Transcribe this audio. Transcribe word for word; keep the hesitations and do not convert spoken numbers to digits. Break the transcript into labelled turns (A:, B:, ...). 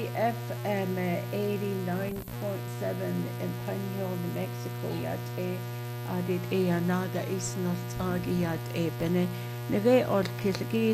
A: F M eighty-nine point seven in Panyo, New Mexico. Yat e adit e anada is nostalgia e bene. Neve or Kilgi